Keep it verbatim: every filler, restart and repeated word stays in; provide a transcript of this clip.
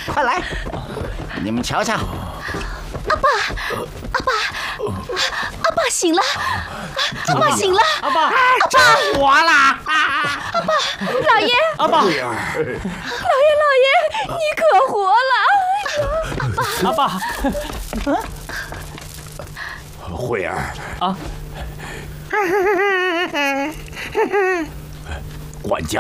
快来，你们瞧瞧。 阿爸，阿爸，阿爸醒了，阿爸醒了， 阿爸， 阿爸活啦！ 阿爸，老爷， 阿爸， 老爷，老爷，你可活了！ 阿爸， 慧儿啊， 管家。